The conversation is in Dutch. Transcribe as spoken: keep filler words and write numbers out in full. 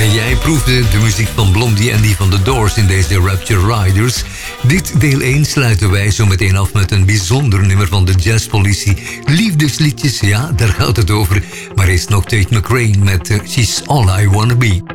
Jij proefde de muziek van Blondie en die van The Doors in deze Rapture Riders. Dit deel één sluiten wij zo meteen af met een bijzonder nummer van de Jazzpolitie. Liefdesliedjes, ja, daar gaat het over. Maar eerst nog Tate McRae met uh, She's All I Wanna Be.